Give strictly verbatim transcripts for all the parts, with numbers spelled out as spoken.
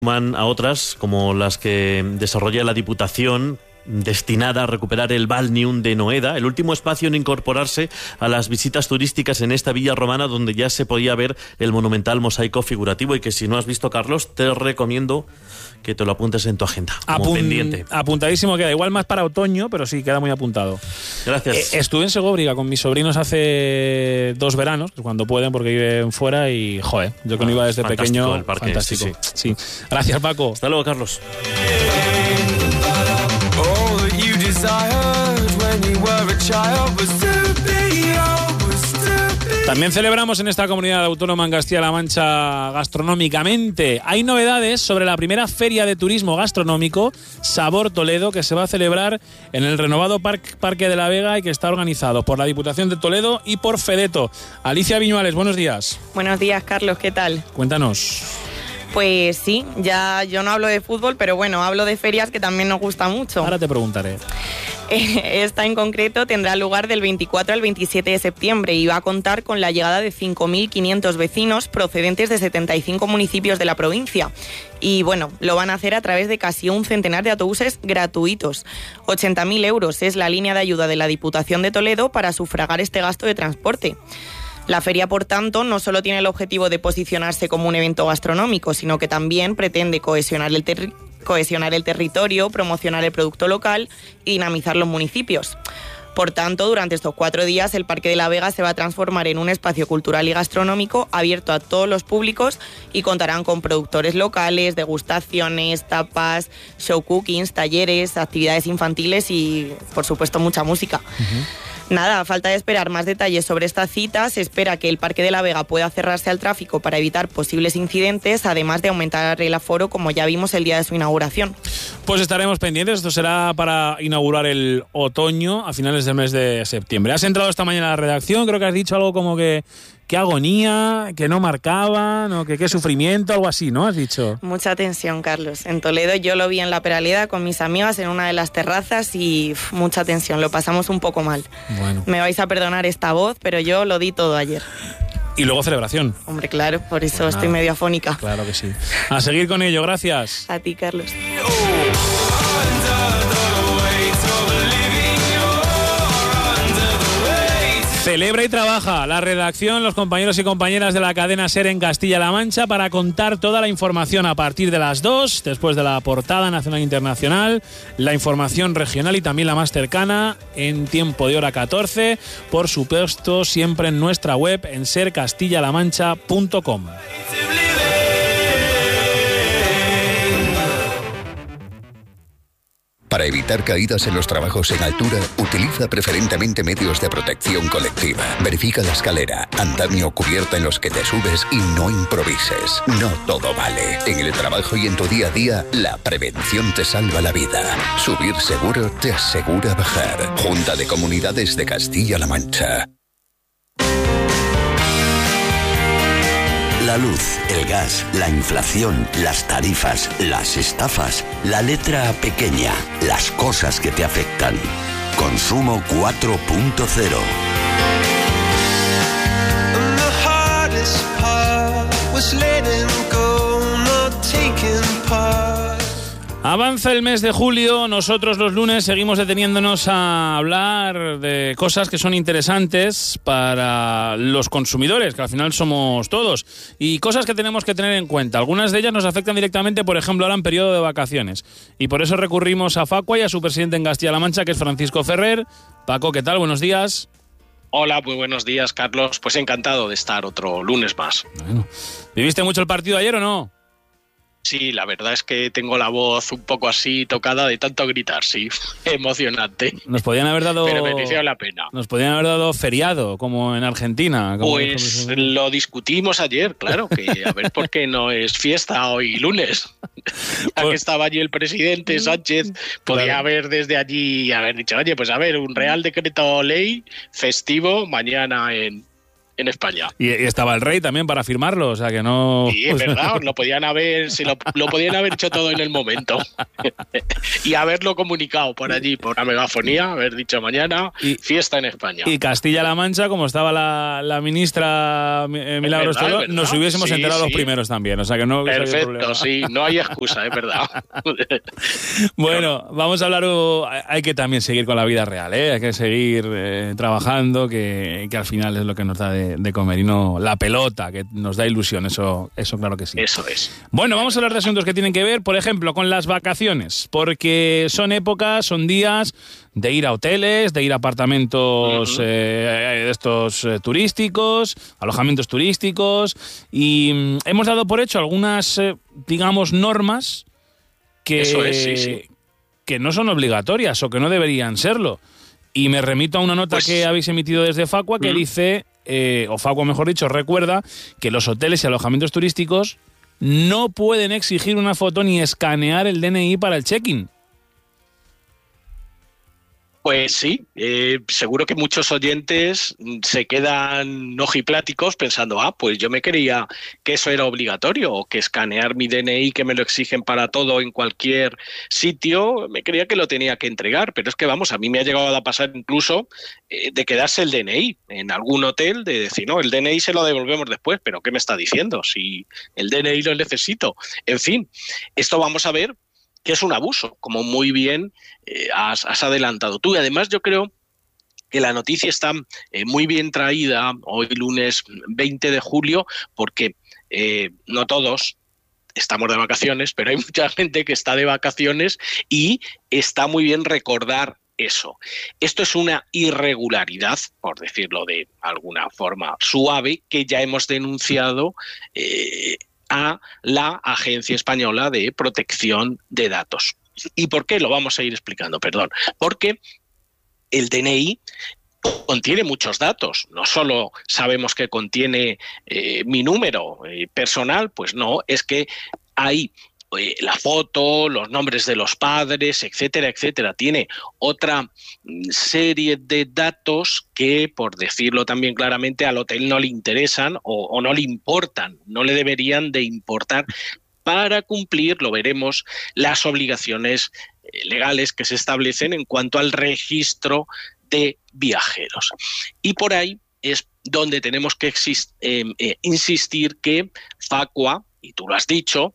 a otras, como las que desarrolla la Diputación, destinada a recuperar el Balneum de Noeda, el último espacio en incorporarse a las visitas turísticas en esta villa romana, donde ya se podía ver el monumental mosaico figurativo, y que si no has visto, Carlos, te recomiendo que te lo apuntes en tu agenda como Apun- pendiente. Apuntadísimo queda, igual más para otoño, pero sí, queda muy apuntado. Gracias. Eh, estuve en Segóbriga con mis sobrinos hace dos veranos, cuando pueden porque viven fuera, y joder, yo que no iba desde fantástico pequeño, el parque, fantástico. Sí, sí. Sí. Gracias, Paco. Hasta luego, Carlos. También celebramos en esta comunidad autónoma en Castilla-La Mancha gastronómicamente. Hay novedades sobre la primera feria de turismo gastronómico, Sabor Toledo, que se va a celebrar en el renovado Parque, Parque de la Vega y que está organizado por la Diputación de Toledo y por Fedeto. Alicia Viñuales, buenos días. Buenos días, Carlos, ¿qué tal? Cuéntanos. Pues sí, ya yo no hablo de fútbol, pero bueno, hablo de ferias que también nos gusta mucho. Ahora te preguntaré. Esta en concreto tendrá lugar del veinticuatro al veintisiete de septiembre y va a contar con la llegada de cinco mil quinientos vecinos procedentes de setenta y cinco municipios de la provincia. Y bueno, lo van a hacer a través de casi un centenar de autobuses gratuitos. ochenta mil euros es la línea de ayuda de la Diputación de Toledo para sufragar este gasto de transporte. La feria, por tanto, no solo tiene el objetivo de posicionarse como un evento gastronómico, sino que también pretende cohesionar el, ter- cohesionar el territorio, promocionar el producto local y dinamizar los municipios. Por tanto, durante estos cuatro días, el Parque de la Vega se va a transformar en un espacio cultural y gastronómico abierto a todos los públicos y contarán con productores locales, degustaciones, tapas, show cookings, talleres, actividades infantiles y, por supuesto, mucha música. Uh-huh. Nada, a falta de esperar más detalles sobre esta cita, se espera que el Parque de la Vega pueda cerrarse al tráfico para evitar posibles incidentes, además de aumentar el aforo, como ya vimos el día de su inauguración. Pues estaremos pendientes, esto será para inaugurar el otoño a finales del mes de septiembre. Has entrado esta mañana a la redacción, creo que has dicho algo como que qué agonía, que no marcaban, o que qué sufrimiento, algo así, ¿no? Has dicho. Mucha tensión, Carlos. En Toledo yo lo vi en la Peraleda con mis amigas en una de las terrazas y uf, mucha tensión, lo pasamos un poco mal. Bueno. Me vais a perdonar esta voz, pero yo lo di todo ayer. Y luego celebración. Hombre, claro, por eso pues estoy medio afónica. Claro que sí. A seguir con ello, gracias. A ti, Carlos. Celebra y trabaja la redacción, los compañeros y compañeras de la cadena SER en Castilla-La Mancha para contar toda la información a partir de las dos, después de la portada nacional e internacional, la información regional y también la más cercana en tiempo de hora catorce, por supuesto siempre en nuestra web en ser castilla la mancha punto com. Para evitar caídas en los trabajos en altura, utiliza preferentemente medios de protección colectiva. Verifica la escalera, andamio o cubierta en los que te subes y no improvises. No todo vale. En el trabajo y en tu día a día, la prevención te salva la vida. Subir seguro te asegura bajar. Junta de Comunidades de Castilla-La Mancha. La luz, el gas, la inflación, las tarifas, las estafas, la letra pequeña, las cosas que te afectan. Consumo cuatro punto cero. Avanza el mes de julio, nosotros los lunes seguimos deteniéndonos a hablar de cosas que son interesantes para los consumidores, que al final somos todos, y cosas que tenemos que tener en cuenta. Algunas de ellas nos afectan directamente, por ejemplo, ahora en periodo de vacaciones, y por eso recurrimos a Facua y a su presidente en Castilla-La Mancha, que es Francisco Ferrer. Paco, ¿qué tal? Buenos días. Hola, muy buenos días, Carlos. Pues encantado de estar otro lunes más. Bueno, ¿viviste mucho el partido ayer o no? Sí, la verdad es que tengo la voz un poco así tocada de tanto gritar, sí, emocionante. Nos podían haber dado... Pero mereció la pena. Nos podían haber dado feriado, como en Argentina. Como pues lo discutimos ayer, claro, que a ver por qué no es fiesta hoy lunes. Ya pues... que estaba allí el presidente Sánchez, podía claro. haber desde allí haber dicho, oye, pues a ver, un Real Decreto Ley festivo mañana en... en España. Y, y estaba el rey también para firmarlo, o sea que no... Sí, es verdad, lo podían haber, se lo, lo podían haber hecho todo en el momento. Y haberlo comunicado por allí, por la megafonía, haber dicho mañana, y, fiesta en España. Y Castilla-La Mancha, como estaba la, la ministra eh, Milagros Toro, nos hubiésemos sí, enterado sí. los primeros también, o sea que no... Perfecto, sí, no hay excusa, es verdad. Bueno, vamos a hablar, hay que también seguir con la vida real, ¿eh? Hay que seguir eh, trabajando, que, que al final es lo que nos da de, de comer y no la pelota, que nos da ilusión, eso, eso claro que sí. Eso es. Bueno, vamos a hablar de asuntos que tienen que ver, por ejemplo, con las vacaciones, porque son épocas, son días de ir a hoteles, de ir a apartamentos uh-huh. eh, estos eh, turísticos, alojamientos turísticos, y mm, hemos dado por hecho algunas, eh, digamos, normas que, Eso es, sí, sí. que no son obligatorias o que no deberían serlo. Y me remito a una nota pues, que habéis emitido desde Facua que uh-huh. dice, eh, o Facua mejor dicho, recuerda que los hoteles y alojamientos turísticos no pueden exigir una foto ni escanear el D N I para el check-in. Pues sí, eh, seguro que muchos oyentes se quedan ojipláticos pensando, ah, pues yo me creía que eso era obligatorio, o que escanear mi D N I, que me lo exigen para todo en cualquier sitio, me creía que lo tenía que entregar, pero es que vamos, a mí me ha llegado a pasar incluso eh, de quedarse el D N I en algún hotel, de decir, no, el D N I se lo devolvemos después, pero ¿qué me está diciendo? Si el D N I lo necesito. En fin, esto vamos a ver que es un abuso, como muy bien eh, has, has adelantado tú. Y además yo creo que la noticia está eh, muy bien traída hoy lunes veinte de julio, porque eh, no todos estamos de vacaciones, pero hay mucha gente que está de vacaciones y está muy bien recordar eso. Esto es una irregularidad, por decirlo de alguna forma suave, que ya hemos denunciado eh, a la Agencia Española de Protección de Datos. ¿Y por qué? Lo vamos a ir explicando, perdón. Porque el D N I contiene muchos datos. No solo sabemos que contiene eh, mi número eh, personal, pues no, es que hay eh, la foto, los nombres de los padres, etcétera, etcétera. Tiene otra serie de datos que, por decirlo también claramente, al hotel no le interesan o, o no le importan, no le deberían de importar para cumplir, lo veremos, las obligaciones eh, legales que se establecen en cuanto al registro de viajeros. Y por ahí es donde tenemos que exist- eh, eh, insistir que Facua, y tú lo has dicho,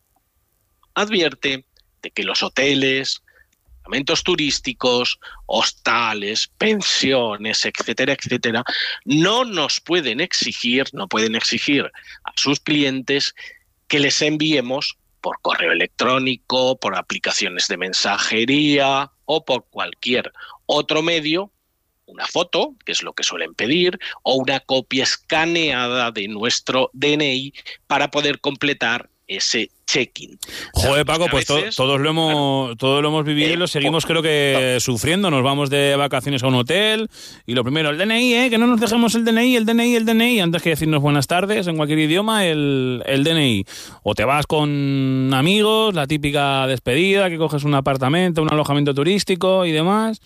advierte de que los hoteles, alojamientos turísticos, hostales, pensiones, etcétera, etcétera, no nos pueden exigir, no pueden exigir a sus clientes que les enviemos por correo electrónico, por aplicaciones de mensajería o por cualquier otro medio, una foto, que es lo que suelen pedir, o una copia escaneada de nuestro D N I para poder completar ese check-in. Joder, Paco, pues veces, to- todos lo hemos claro, todos lo hemos vivido eh, y lo seguimos por, creo que no. sufriendo. Nos vamos de vacaciones a un hotel y lo primero, el D N I, ¿eh? Que no nos dejemos el D N I, el D N I, el D N I, antes que decirnos buenas tardes en cualquier idioma, el, el D N I. O te vas con amigos, la típica despedida, que coges un apartamento, un alojamiento turístico y demás,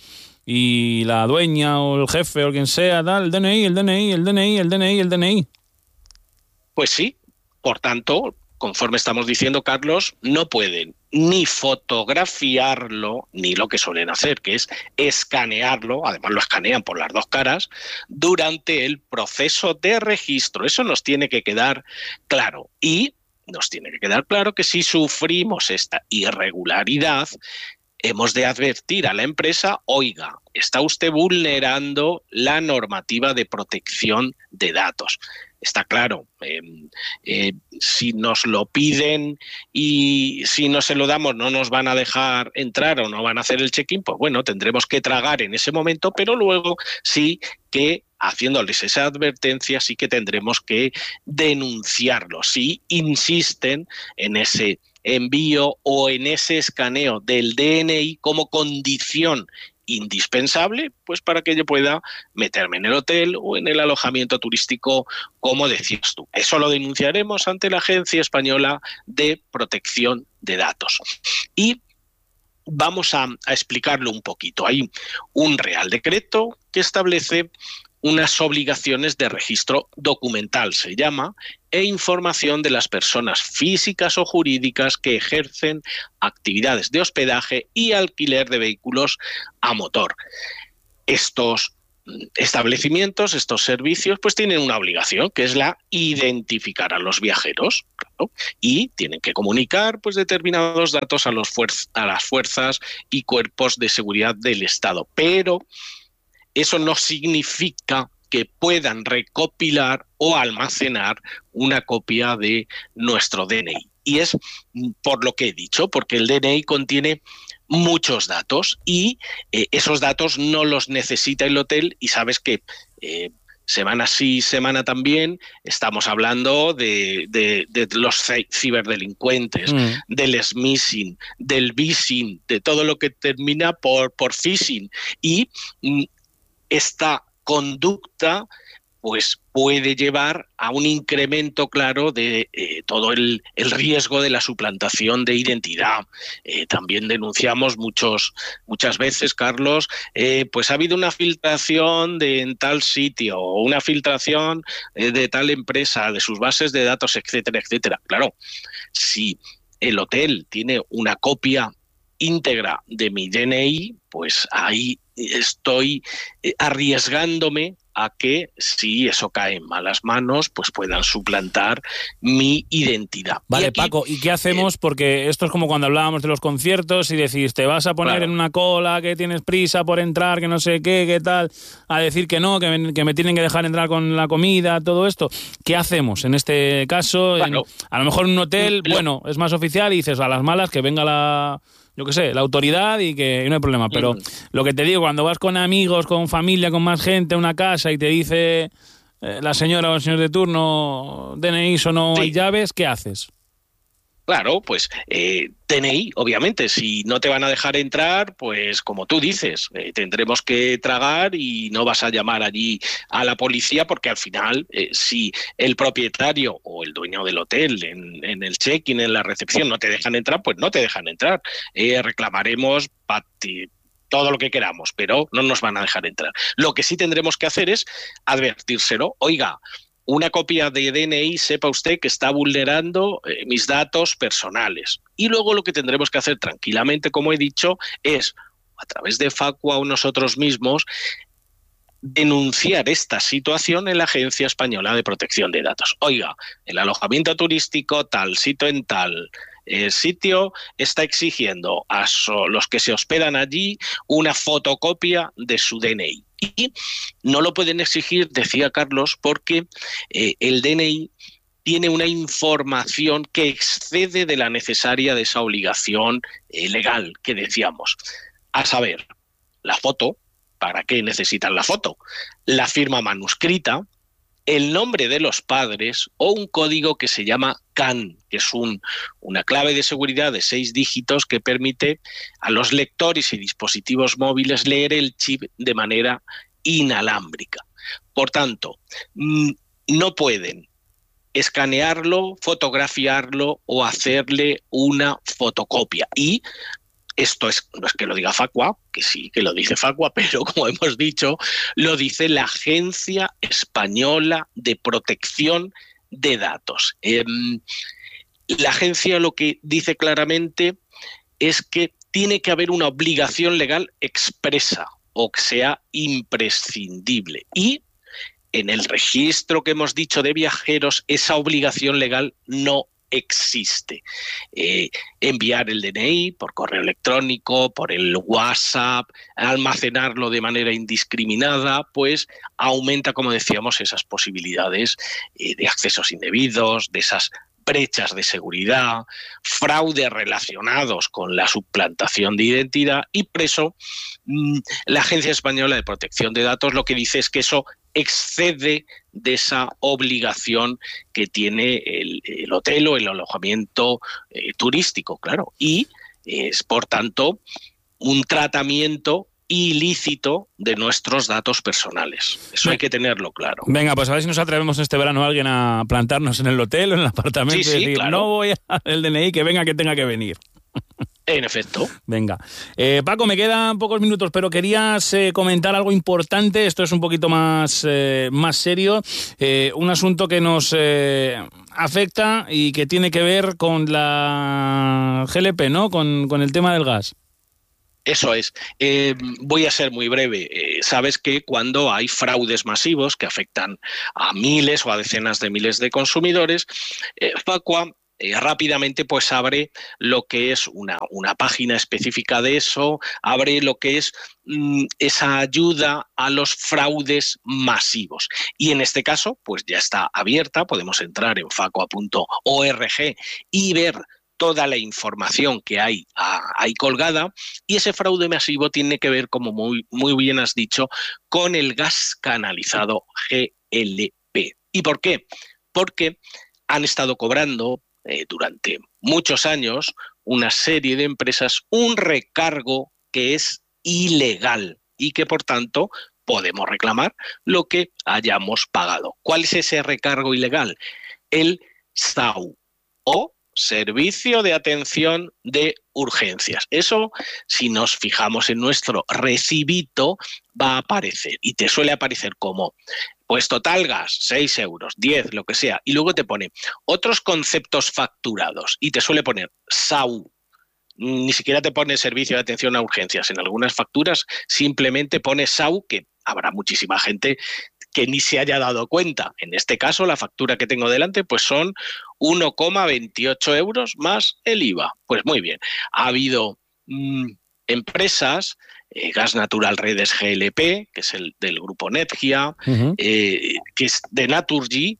y la dueña o el jefe o quien sea, tal, el D N I, el D N I, el D N I, el D N I, el D N I. Pues sí, por tanto, conforme estamos diciendo, Carlos, no pueden ni fotografiarlo, ni lo que suelen hacer, que es escanearlo, además lo escanean por las dos caras, durante el proceso de registro. Eso nos tiene que quedar claro. Y nos tiene que quedar claro que si sufrimos esta irregularidad, hemos de advertir a la empresa, oiga, está usted vulnerando la normativa de protección de datos. Está claro, eh, eh, si nos lo piden y si no se lo damos no nos van a dejar entrar o no van a hacer el check-in, pues bueno, tendremos que tragar en ese momento, pero luego sí que, haciéndoles esa advertencia, sí que tendremos que denunciarlo. Si insisten en ese envío o en ese escaneo del D N I como condición indispensable, pues para que yo pueda meterme en el hotel o en el alojamiento turístico, como decías tú. Eso lo denunciaremos ante la Agencia Española de Protección de Datos. Y vamos a, a explicarlo un poquito. Hay un Real Decreto que establece unas obligaciones de registro documental, se llama, e información de las personas físicas o jurídicas que ejercen actividades de hospedaje y alquiler de vehículos a motor. Estos establecimientos, estos servicios, pues tienen una obligación, que es la identificar a los viajeros, claro, y tienen que comunicar pues determinados datos a, los fuerz- a las fuerzas y cuerpos de seguridad del Estado. Pero eso no significa que puedan recopilar o almacenar una copia de nuestro D N I. Y es por lo que he dicho, porque el D N I contiene muchos datos y eh, esos datos no los necesita el hotel, y sabes que eh, semana sí, semana también, estamos hablando de, de, de los ciberdelincuentes, mm. del smishing, del vishing, de todo lo que termina por, por phishing. Y mm, esta conducta pues puede llevar a un incremento claro de eh, todo el, el riesgo de la suplantación de identidad. Eh, también denunciamos muchos, muchas veces, Carlos, eh, pues ha habido una filtración de en tal sitio, o una filtración eh, de tal empresa, de sus bases de datos, etcétera, etcétera. Claro, si el hotel tiene una copia íntegra de mi D N I, pues ahí estoy arriesgándome a que, si eso cae en malas manos, pues puedan suplantar mi identidad. Vale, y aquí, Paco, ¿y qué hacemos? Porque esto es como cuando hablábamos de los conciertos y decís, te vas a poner claro. en una cola, que tienes prisa por entrar, que no sé qué, qué tal, a decir que no, que me, que me tienen que dejar entrar con la comida, todo esto. ¿Qué hacemos en este caso? Bueno, en, a lo mejor en un hotel, lo, bueno, es más oficial y dices, a las malas que venga la... yo qué sé, la autoridad y que no hay problema. Pero mm. lo que te digo, cuando vas con amigos, con familia, con más gente a una casa y te dice eh, la señora o el señor de turno, D N I o no sí. hay llaves, ¿qué haces? Claro, pues eh, D N I, obviamente, si no te van a dejar entrar, pues como tú dices, eh, tendremos que tragar y no vas a llamar allí a la policía, porque al final, eh, si el propietario o el dueño del hotel en, en el check-in, en la recepción, no te dejan entrar, pues no te dejan entrar. Eh, reclamaremos pati, todo lo que queramos, pero no nos van a dejar entrar. Lo que sí tendremos que hacer es advertírselo. Oiga, una copia de D N I, sepa usted que está vulnerando eh, mis datos personales. Y luego lo que tendremos que hacer tranquilamente, como he dicho, es, a través de Facua o nosotros mismos, denunciar esta situación en la Agencia Española de Protección de Datos. Oiga, el alojamiento turístico tal, sitio en tal eh, sitio está exigiendo a so, los que se hospedan allí una fotocopia de su D N I. Y no lo pueden exigir, decía Carlos, porque eh, el D N I tiene una información que excede de la necesaria de esa obligación eh, legal que decíamos. A saber, la foto. ¿Para qué necesitan la foto? La firma manuscrita, el nombre de los padres o un código que se llama C A N, que es un, una clave de seguridad de seis dígitos que permite a los lectores y dispositivos móviles leer el chip de manera inalámbrica. Por tanto, no pueden escanearlo, fotografiarlo o hacerle una fotocopia. Y esto es, no es que lo diga Facua, que sí que lo dice Facua, pero como hemos dicho, lo dice la Agencia Española de Protección de Datos. Eh, la agencia lo que dice claramente es que tiene que haber una obligación legal expresa o que sea imprescindible. Y en el registro que hemos dicho de viajeros, esa obligación legal no existe. Eh, enviar el D N I por correo electrónico, por el WhatsApp, almacenarlo de manera indiscriminada, pues aumenta, como decíamos, esas posibilidades eh, de accesos indebidos, de esas brechas de seguridad, fraudes relacionados con la suplantación de identidad, y por eso mmm, la Agencia Española de Protección de Datos lo que dice es que eso excede de esa obligación que tiene el, el hotel o el alojamiento eh, turístico, claro, y es por tanto un tratamiento ilícito de nuestros datos personales. Eso hay que tenerlo claro. Venga, pues a ver si nos atrevemos este verano a alguien a plantarnos en el hotel o en el apartamento sí, y decir, sí, claro. No voy al D N I, que venga que tenga que venir. En efecto. Venga. Eh, Paco, me quedan pocos minutos, pero querías eh, comentar algo importante. Esto es un poquito más, eh, más serio. Eh, un asunto que nos eh, afecta y que tiene que ver con la G L P, ¿no? Con, con el tema del gas. Eso es. Eh, voy a ser muy breve. Eh, sabes que cuando hay fraudes masivos que afectan a miles o a decenas de miles de consumidores, eh, Facua Eh, rápidamente pues abre lo que es una, una página específica de eso, abre lo que es mm, esa ayuda a los fraudes masivos. Y en este caso pues ya está abierta, podemos entrar en facua punto org y ver toda la información que hay ahí colgada, y ese fraude masivo tiene que ver, como muy, muy bien has dicho, con el gas canalizado G L P. ¿Y por qué? Porque han estado cobrando Eh, durante muchos años una serie de empresas un recargo que es ilegal y que por tanto podemos reclamar lo que hayamos pagado. ¿Cuál es ese recargo ilegal? El S A U o Servicio de Atención de Urgencias. Eso, si nos fijamos en nuestro recibito, va a aparecer y te suele aparecer como pues total gas, seis euros, diez, lo que sea, y luego te pone otros conceptos facturados y te suele poner S A U. Ni siquiera te pone Servicio de Atención a Urgencias. En algunas facturas simplemente pone S A U, que habrá muchísima gente que ni se haya dado cuenta. En este caso, la factura que tengo delante pues son uno coma veintiocho euros más el I V A. Pues muy bien, ha habido mmm, empresas, eh, Gas Natural Redes G L P, que es el del grupo Netgia, uh-huh. eh, que es de Naturgy,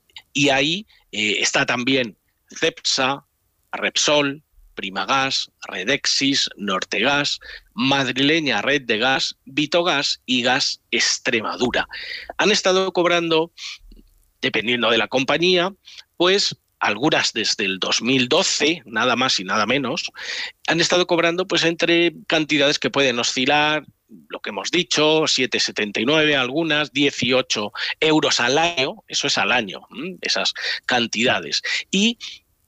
y ahí eh, está también Cepsa, Repsol, Primagas, Redexis, Nortegas, Madrileña Red de Gas, Vitogas y Gas Extremadura. Han estado cobrando, dependiendo de la compañía, pues algunas desde el dos mil doce, nada más y nada menos, han estado cobrando pues entre cantidades que pueden oscilar, lo que hemos dicho, siete setenta y nueve, algunas, dieciocho euros al año, eso es al año, esas cantidades. Y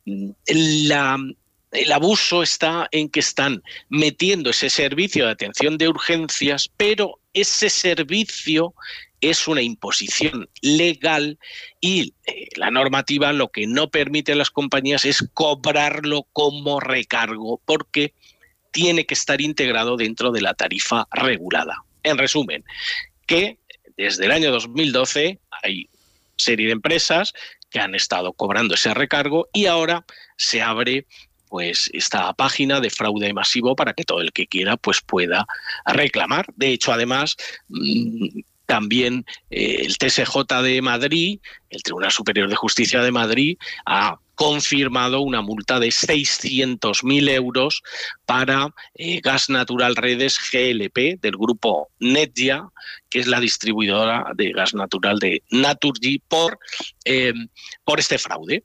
la... el abuso está en que están metiendo ese servicio de atención de urgencias, pero ese servicio es una imposición legal y eh, la normativa lo que no permite a las compañías es cobrarlo como recargo, porque tiene que estar integrado dentro de la tarifa regulada. En resumen, que desde el año dos mil doce hay serie de empresas que han estado cobrando ese recargo y ahora se abre pues esta página de fraude masivo para que todo el que quiera pues pueda reclamar. De hecho, además, mmm, también eh, el T S J de Madrid, el Tribunal Superior de Justicia de Madrid, ha confirmado una multa de seiscientos mil euros para eh, Gas Natural Redes G L P del grupo Netgia, que es la distribuidora de gas natural de Naturgy, por, eh, por este fraude.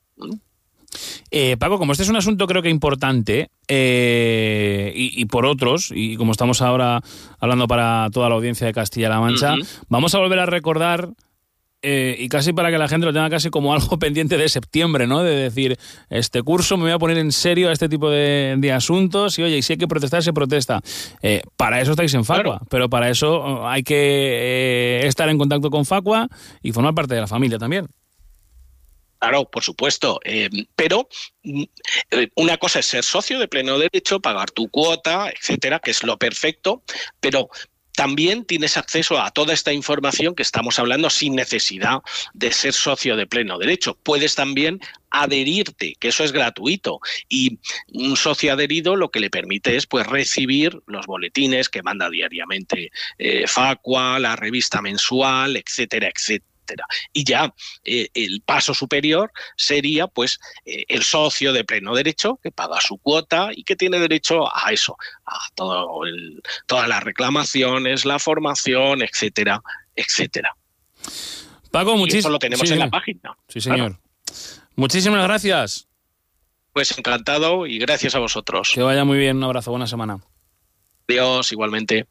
Eh, Paco, como este es un asunto creo que importante eh, y, y por otros, y como estamos ahora hablando para toda la audiencia de Castilla-La Mancha, uh-huh. vamos a volver a recordar eh, y casi para que la gente lo tenga casi como algo pendiente de septiembre, ¿no? De decir, este curso me voy a poner en serio a este tipo de, de asuntos y oye, y si hay que protestar, se protesta. Eh, para eso estáis en Facua, claro. Pero para eso hay que eh, estar en contacto con Facua y formar parte de la familia también. Claro, por supuesto, eh, pero eh, una cosa es ser socio de pleno derecho, pagar tu cuota, etcétera, que es lo perfecto, pero también tienes acceso a toda esta información que estamos hablando sin necesidad de ser socio de pleno derecho. Puedes también adherirte, que eso es gratuito, y un socio adherido lo que le permite es pues recibir los boletines que manda diariamente eh, Facua, la revista mensual, etcétera, etcétera. Y ya eh, el paso superior sería pues eh, el socio de pleno derecho que paga su cuota y que tiene derecho a eso, a todo el, todas las reclamaciones, la formación, etcétera, etcétera. Paco, muchísimas eso lo tenemos sí, en la página. Sí, señor. Claro. Muchísimas gracias. Pues encantado y gracias a vosotros. Que vaya muy bien, un abrazo, buena semana. Adiós, igualmente.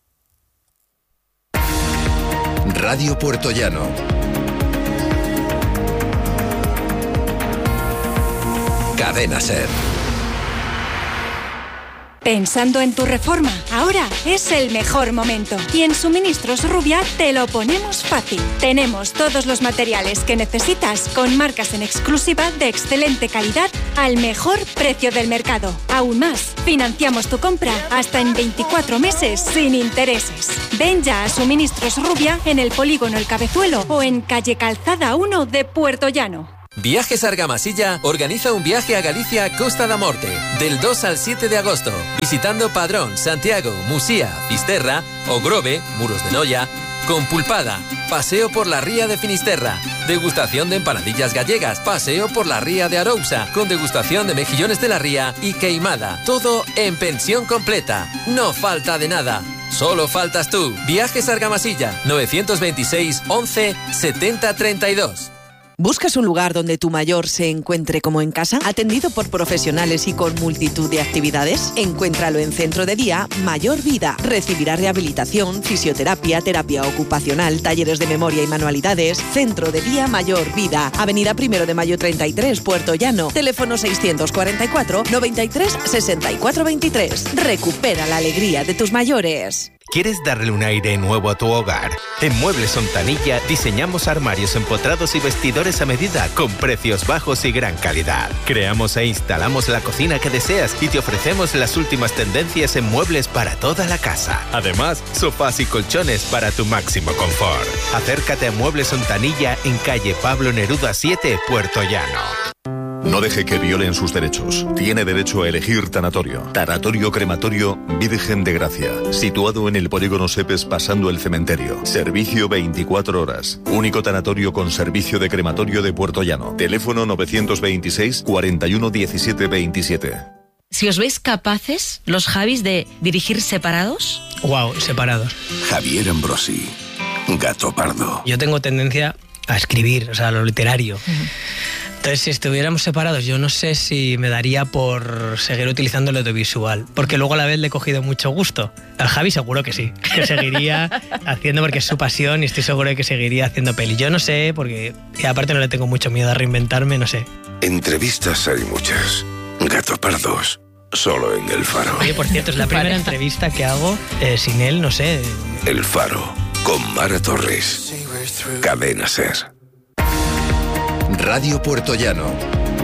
Radio Puertollano. Cadena SER. ¿Pensando en tu reforma? Ahora es el mejor momento. Y en Suministros Rubia te lo ponemos fácil. Tenemos todos los materiales que necesitas con marcas en exclusiva de excelente calidad al mejor precio del mercado. Aún más, financiamos tu compra hasta en veinticuatro meses sin intereses. Ven ya a Suministros Rubia en el Polígono El Cabezuelo o en calle Calzada uno de Puerto Llano. Viajes Argamasilla organiza un viaje a Galicia Costa da Morte del dos al siete de agosto, visitando Padrón, Santiago, Musía, Fisterra, Ogrove, Muros de Noia, Compulpada, paseo por la ría de Finisterra, degustación de empanadillas gallegas, paseo por la ría de Arousa, con degustación de mejillones de la ría y queimada. Todo en pensión completa. No falta de nada. Solo faltas tú. Viajes Argamasilla, novecientos veintiséis, once, setenta, treinta y dos. ¿Buscas un lugar donde tu mayor se encuentre como en casa? Atendido por profesionales y con multitud de actividades. Encuéntralo en Centro de Día Mayor Vida. Recibirá rehabilitación, fisioterapia, terapia ocupacional, talleres de memoria y manualidades. Centro de Día Mayor Vida. Avenida Primero de Mayo treinta y tres, Puerto Llano. Teléfono seiscientos cuarenta y cuatro, noventa y tres, sesenta y cuatro veintitrés. Recupera la alegría de tus mayores. ¿Quieres darle un aire nuevo a tu hogar? En Muebles Ontanilla diseñamos armarios empotrados y vestidores a medida con precios bajos y gran calidad. Creamos e instalamos la cocina que deseas y te ofrecemos las últimas tendencias en muebles para toda la casa. Además, sofás y colchones para tu máximo confort. Acércate a Muebles Ontanilla en calle Pablo Neruda siete, Puerto Llano. No deje que violen sus derechos. Tiene derecho a elegir tanatorio. Tanatorio Crematorio Virgen de Gracia. Situado en el polígono Sepes pasando el cementerio. Servicio veinticuatro horas. Único tanatorio con servicio de crematorio de Puerto Llano. Teléfono novecientos veintiséis, cuarenta y uno, diecisiete, veintisiete. Si os veis capaces, los Javis, de dirigir separados. Wow, separados. Javier Ambrosi. Gato Pardo. Yo tengo tendencia a escribir, o sea, a lo literario. Uh-huh. Entonces, si estuviéramos separados, yo no sé si me daría por seguir utilizando el audiovisual, porque luego a la vez le he cogido mucho gusto. Al Javi seguro que sí, que seguiría haciendo porque es su pasión y estoy seguro de que seguiría haciendo peli. Yo no sé, porque y aparte no le tengo mucho miedo a reinventarme, no sé. Entrevistas hay muchas. Gato Pardos, solo en El Faro. Oye, por cierto, es la primera entrevista que hago eh, sin él, no sé. El Faro, con Mara Torres. Cadena Ser. Radio Puerto Llano.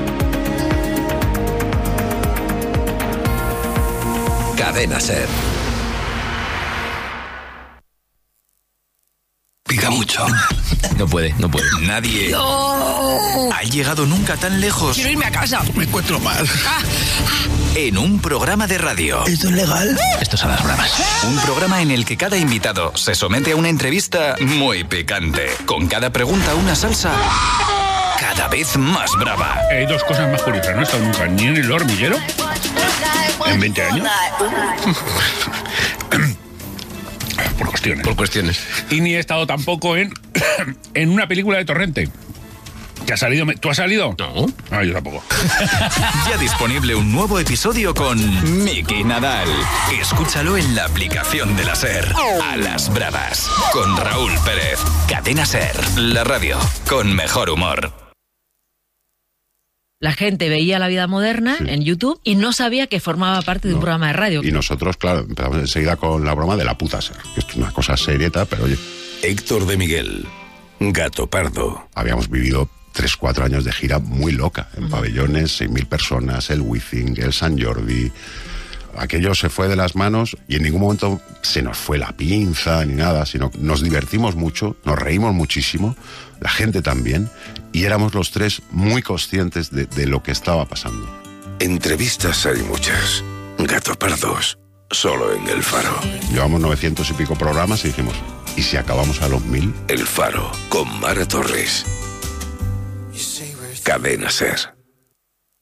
Cadena Ser. Pica mucho. No puede, no puede. Nadie ¡No! ha llegado nunca tan lejos. Quiero irme a casa. Me encuentro mal. Ah. En un programa de radio. ¿Esto es legal? Esto es a las bravas. Un programa en el que cada invitado se somete a una entrevista muy picante. Con cada pregunta una salsa cada vez más brava. Hay dos cosas más curiosas. No he estado nunca ni en El Hormiguero en veinte años. Por cuestiones. Por cuestiones. Y ni he estado tampoco en, en una película de Torrente. ¿Que ha salido? ¿Tú has salido? No. Ah, yo tampoco. Ya disponible un nuevo episodio con Miki Nadal. Escúchalo en la aplicación de la SER. A las bravas. Con Raúl Pérez. Cadena SER. La radio con mejor humor. La gente veía La Vida Moderna sí. en YouTube y no sabía que formaba parte de no. un programa de radio. Y nosotros, claro, empezamos enseguida con la broma de la puta SER, que es una cosa serieta, pero oye... Héctor de Miguel, Gato Pardo. Habíamos vivido tres, cuatro años de gira muy loca, en uh-huh. pabellones, seis mil personas, el Wizzing, el San Jordi... Aquello se fue de las manos y en ningún momento se nos fue la pinza ni nada, sino nos divertimos mucho, nos reímos muchísimo, la gente también, y éramos los tres muy conscientes de, de lo que estaba pasando. Entrevistas hay muchas. Gato Pardos, solo en El Faro. Llevamos novecientos y pico programas y dijimos, ¿y si acabamos a los mil? El Faro, con Mara Torres. Cadena Ser.